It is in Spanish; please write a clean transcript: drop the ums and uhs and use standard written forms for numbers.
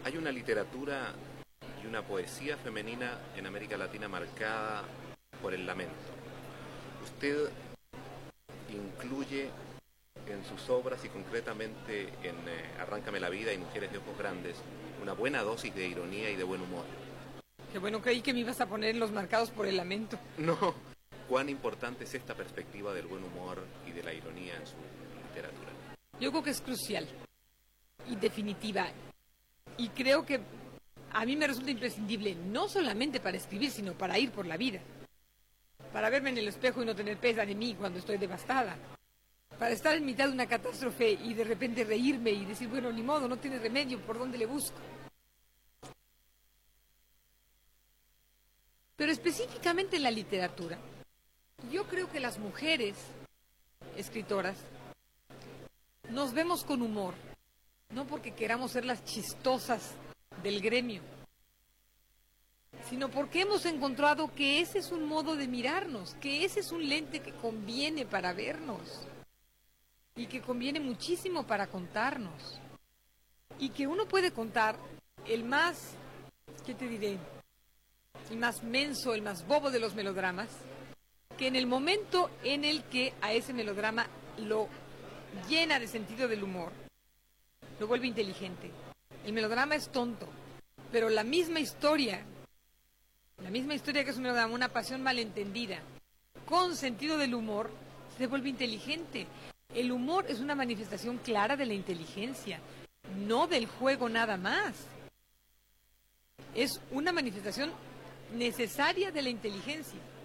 Hay una literatura y una poesía femenina en América Latina marcada por el lamento. Usted incluye en sus obras y concretamente en Arráncame la vida y Mujeres de ojos grandes una buena dosis de ironía y de buen humor. Qué bueno, creí que me ibas a poner los marcados por el lamento. No, cuán importante es esta perspectiva del buen humor y de la ironía en su literatura. Yo creo que es crucial y definitiva. Y creo que a mí me resulta imprescindible, no solamente para escribir, sino para ir por la vida. Para verme en el espejo y no tener pena de mí cuando estoy devastada. Para estar en mitad de una catástrofe y de repente reírme y decir, bueno, ni modo, no tiene remedio, ¿por dónde le busco? Pero específicamente en la literatura, yo creo que las mujeres escritoras nos vemos con humor, no porque queramos ser las chistosas del gremio, sino porque hemos encontrado que ese es un modo de mirarnos, que ese es un lente que conviene para vernos y que conviene muchísimo para contarnos, y que uno puede contar el más, ¿qué te diré?, el más menso, el más bobo de los melodramas, que en el momento en el que a ese melodrama lo llena de sentido del humor, lo vuelve inteligente. El melodrama es tonto, pero la misma historia que es un melodrama, una pasión malentendida, con sentido del humor, se vuelve inteligente. El humor es una manifestación clara de la inteligencia, no del juego nada más. Es una manifestación necesaria de la inteligencia.